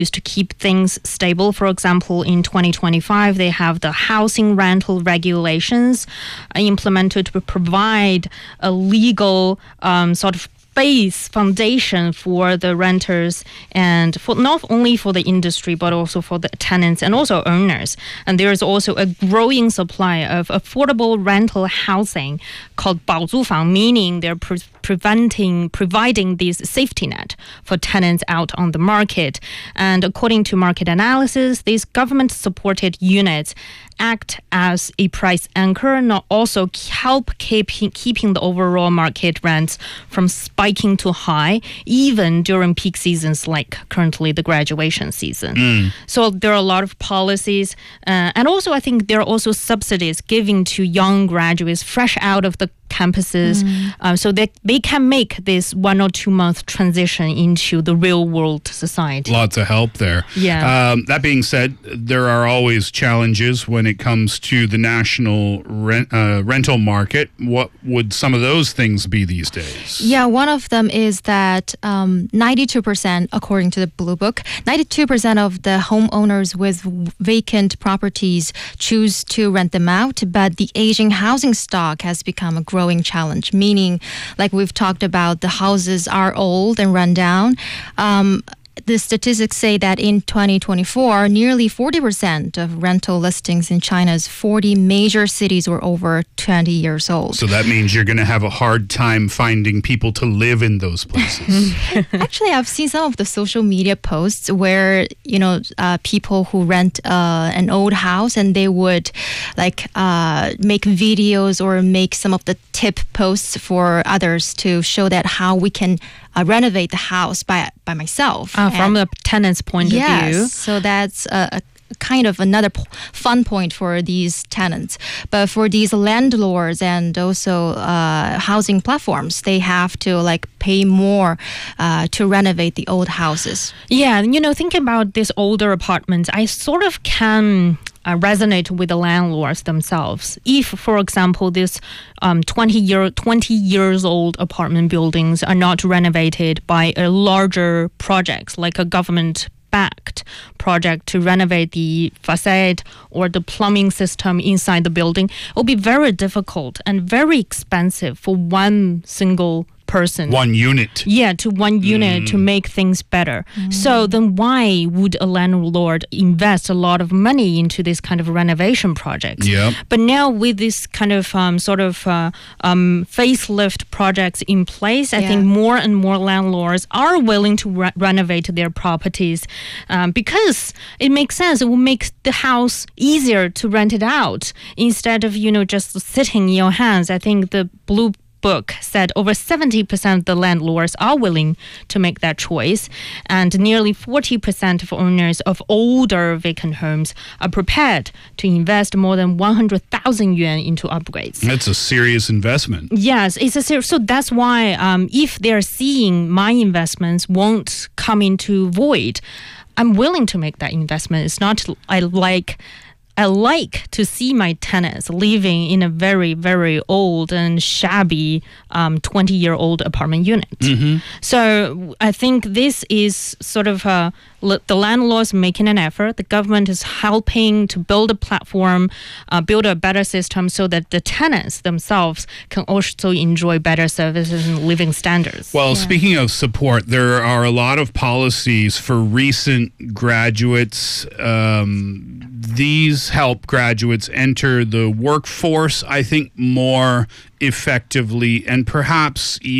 to keep things stable. For example, in 2025, they have the housing rental regulations implemented to provide a legal sort of base foundation for the renters and for not only for the industry but also for the tenants and also owners. And there is also a growing supply of affordable rental housing called 保租房, meaning they're providing this safety net for tenants out on the market. And according to market analysis, these government-supported units act as a price anchor and also help keeping the overall market rents from spiking too high, even during peak seasons like currently the graduation season. So there are a lot of policies, and also I think there are also subsidies given to young graduates fresh out of the campuses, so that they can make this 1 or 2 month transition into the real world society. Lots of help there. Yeah. That being said, there are always challenges when it comes to the national rental market. What would some of those things be these days? Yeah, one of them is that 92%, according to the Blue Book, 92% of the homeowners with vacant properties choose to rent them out, but the aging housing stock has become a growing challenge, meaning, like we've talked about, the houses are old and run down. The statistics say that in 2024, nearly 40% of rental listings in China's 40 major cities were over 20 years old. So that means you're going to have a hard time finding people to live in those places. Actually, I've seen some of the social media posts where, people who rent an old house and they would make videos or make some of the tip posts for others to show that how we can renovate the house by myself. From the tenant's point of view. Yes, so that's a kind of another fun point for these tenants. But for these landlords and also housing platforms, they have to pay more to renovate the old houses. Yeah, thinking about these older apartments, I sort of can resonate with the landlords themselves. If, for example, these 20 years old apartment buildings are not renovated by a larger project, like a government-backed project to renovate the facade or the plumbing system inside the building, it will be very difficult and very expensive for one single person. One unit. Yeah, to one unit to make things better. So then why would a landlord invest a lot of money into this kind of renovation projects? Yep. But now with this kind of facelift projects in place, I think more and more landlords are willing to renovate their properties because it makes sense. It will make the house easier to rent it out instead of, just sitting in your hands. I think the Blue Book said over 70% of the landlords are willing to make that choice, and nearly 40% of owners of older vacant homes are prepared to invest more than 100,000 yuan into upgrades. That's a serious investment. Yes, it's a serious. So that's why if they're seeing my investments won't come into void, I'm willing to make that investment. It's not I like to see my tenants living in a very, very old and shabby 20-year-old apartment unit. So I think this is sort of the landlords making an effort. The government is helping to build a platform, build a better system so that the tenants themselves can also enjoy better services and living standards. Well, speaking of support, there are a lot of policies for recent graduates. These help graduates enter the workforce, I think, more effectively and perhaps